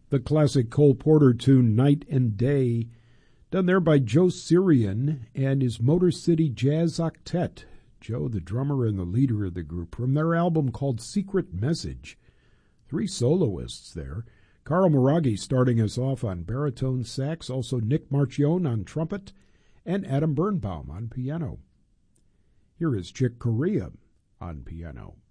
The classic Cole Porter tune Night and Day, done there by Joe Sirian and his Motor City Jazz Octet. Joe, the drummer and the leader of the group, from their album called Secret Message. 3 soloists there. Carl Maraghi starting us off on baritone sax, also Nick Marchione on trumpet, and Adam Birnbaum on piano. Here is Chick Corea on piano.